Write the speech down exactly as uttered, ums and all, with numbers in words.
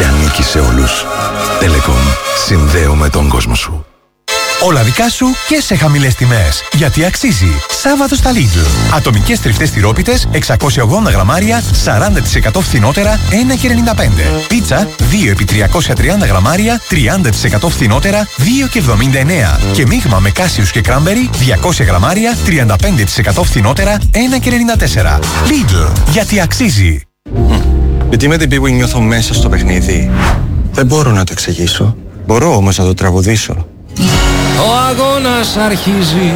και ανήκει σε όλους. Telecom. Συνδέομαι τον κόσμο σου. Όλα δικά σου και σε χαμηλές τιμές. Γιατί αξίζει. Σάββατο στα Lidl. Ατομικές τριφτές τυρόπιτες εξακόσια ογδόντα γραμμάρια σαράντα τοις εκατό φθηνότερα ένα και ενενήντα πέντε. Πίτσα δύο επί τριακόσια τριάντα γραμμάρια τριάντα τοις εκατό φθηνότερα δύο και εβδομήντα εννέα. Και μείγμα με κάσιους και κράμπερι διακόσια γραμμάρια τριάντα πέντε τοις εκατό φθηνότερα ένα και ενενήντα τέσσερα. Lidl. Γιατί αξίζει. Γιατί με την πίπου νιώθω μέσα στο παιχνίδι. Δεν μπορώ να το εξηγήσω. Μπορώ όμως να το τραγουδήσω. Ο αγώνας αρχίζει.